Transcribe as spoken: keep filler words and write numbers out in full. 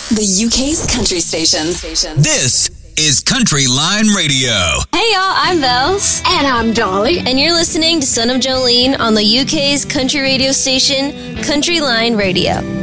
the U K's country station. This is Country Line Radio. Hey y'all, I'm Bells. And I'm Dolly. And you're listening to Son of Jolene on the U K's country radio station, Country Line Radio.